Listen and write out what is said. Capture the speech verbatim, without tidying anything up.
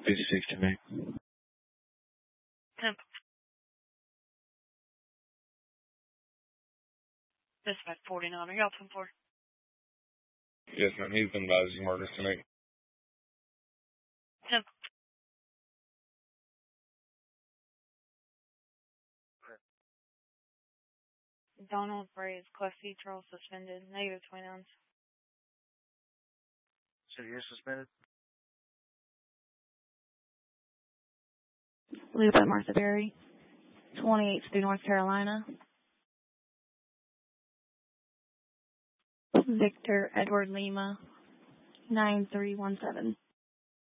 fifty-six to me. Temp. Dispatch forty-nine. Are y'all ten four? Yes, ma'am. He's been advising murders tonight. Temp. Donald Braves, Class C, Charles suspended. Negative twenty-nine. So you're suspended? Lupa Martha Berry, twenty-eighth Street, North Carolina. Victor Edward Lima, nine three one seven.